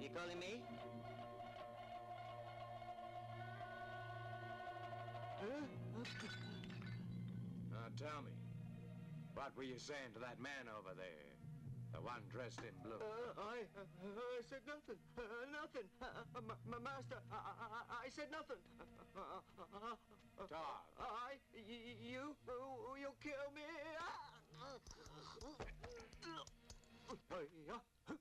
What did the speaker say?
You calling me? Now tell me, what were you saying to that man over there? The one dressed in blue. I said nothing. Nothing. Master, I said nothing. Talk. You'll kill me.